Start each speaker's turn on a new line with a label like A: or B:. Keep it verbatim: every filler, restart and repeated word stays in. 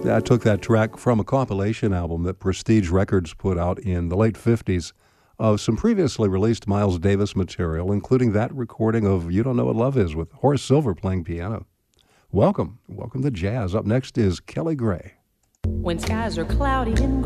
A: I took that track from a compilation album that Prestige Records put out in the late fifties of some previously released Miles Davis material, including that recording of You Don't Know What Love Is with Horace Silver playing piano. Welcome. Welcome to Jazz. Up next is Kelly Gray.
B: When skies are cloudy and